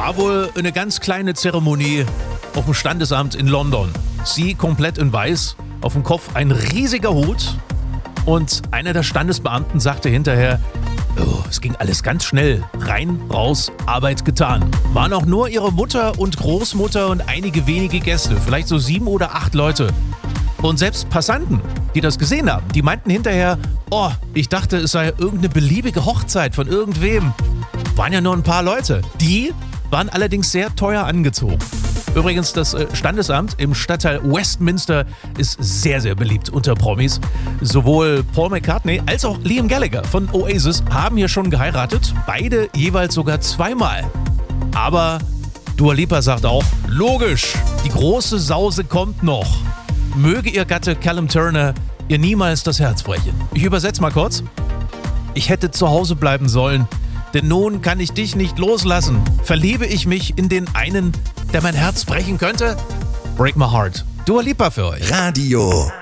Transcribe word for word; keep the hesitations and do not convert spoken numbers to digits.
war wohl eine ganz kleine Zeremonie auf dem Standesamt in London. Sie komplett in weiß, auf dem Kopf ein riesiger Hut und einer der Standesbeamten sagte hinterher, oh, es ging alles ganz schnell, rein, raus, Arbeit getan. Waren auch nur ihre Mutter und Großmutter und einige wenige Gäste, vielleicht so sieben oder acht Leute. Und selbst Passanten, die das gesehen haben, die meinten hinterher, oh, ich dachte, es sei irgendeine beliebige Hochzeit von irgendwem. Waren ja nur ein paar Leute. Die waren allerdings sehr teuer angezogen. Übrigens, das Standesamt im Stadtteil Westminster ist sehr, sehr beliebt unter Promis. Sowohl Paul McCartney als auch Liam Gallagher von Oasis haben hier schon geheiratet. Beide jeweils sogar zweimal. Aber Dua Lipa sagt auch, logisch, die große Sause kommt noch. Möge ihr Gatte Callum Turner ihr niemals das Herz brechen. Ich übersetze mal kurz. Ich hätte zu Hause bleiben sollen, denn nun kann ich dich nicht loslassen. Verliebe ich mich in den einen, der mein Herz brechen könnte? Break my heart. Dua Lipa für euch. Radio